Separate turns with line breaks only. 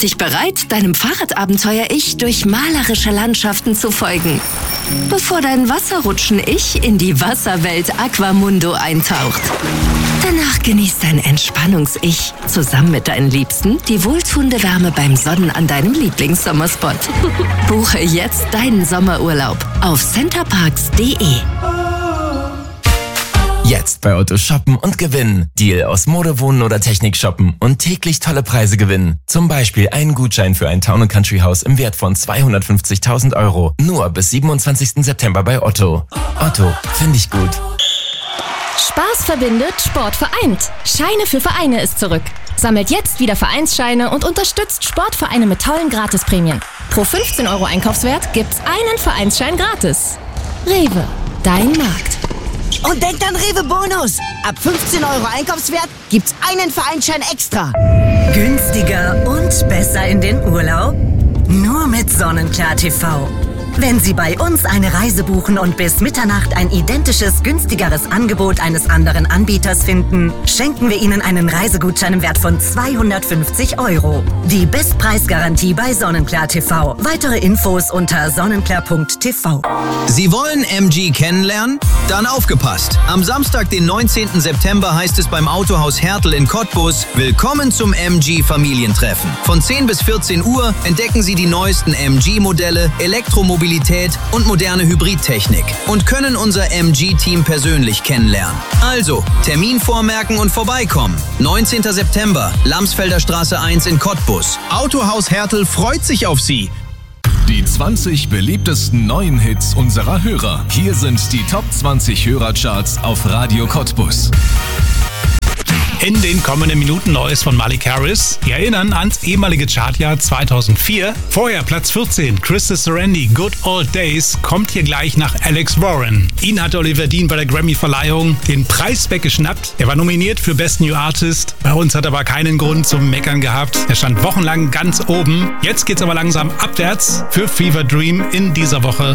dich bereit, deinem Fahrradabenteuer-Ich durch malerische Landschaften zu folgen, bevor dein Wasserrutschen-Ich in die Wasserwelt Aquamundo eintaucht. Danach genießt dein Entspannungs-Ich zusammen mit deinen Liebsten die wohltuende Wärme beim Sonnen an deinem Lieblingssommerspot. Buche jetzt deinen Sommerurlaub auf centerparks.de.
Jetzt bei Otto shoppen und gewinnen. Deal aus Mode, Wohnen oder Technik shoppen und täglich tolle Preise gewinnen. Zum Beispiel einen Gutschein für ein Town & Country Haus im Wert von 250.000 Euro. Nur bis 27. September bei Otto. Otto, finde ich gut.
Spaß verbindet, Sport vereint. Scheine für Vereine ist zurück. Sammelt jetzt wieder Vereinsscheine und unterstützt Sportvereine mit tollen Gratisprämien. Pro 15 Euro Einkaufswert gibt's einen Vereinsschein gratis. Rewe, dein Markt.
Und denkt an Rewe Bonus. Ab 15 Euro Einkaufswert gibt's einen Vereinsschein extra.
Günstiger und besser in den Urlaub? Nur mit Sonnenklar TV. Wenn Sie bei uns eine Reise buchen und bis Mitternacht ein identisches, günstigeres Angebot eines anderen Anbieters finden, schenken wir Ihnen einen Reisegutschein im Wert von 250 Euro. Die Bestpreisgarantie bei Sonnenklar TV. Weitere Infos unter sonnenklar.tv.
Sie wollen MG kennenlernen? Dann aufgepasst! Am Samstag, den 19. September, heißt es beim Autohaus Hertel in Cottbus: Willkommen zum MG Familientreffen. Von 10 bis 14 Uhr entdecken Sie die neuesten MG-Modelle, Elektromobilität und moderne Hybridtechnik und können unser MG-Team persönlich kennenlernen. Also, Termin vormerken und vorbeikommen. 19. September, Lamsfelder Straße 1 in Cottbus.
Autohaus Hertel freut sich auf Sie.
Die 20 beliebtesten neuen Hits unserer Hörer. Hier sind die Top 20 Hörercharts auf Radio Cottbus.
In den kommenden Minuten Neues von Malik Harris. Wir erinnern ans ehemalige Chartjahr 2004. Vorher Platz 14, Krista Serendi, Good Old Days, kommt hier gleich nach Alex Warren. Ihn hatte Oliver Dean bei der Grammy-Verleihung den Preis weggeschnappt. Er war nominiert für Best New Artist. Bei uns hat er aber keinen Grund zum Meckern gehabt. Er stand wochenlang ganz oben. Jetzt geht's aber langsam abwärts für Fever Dream in dieser Woche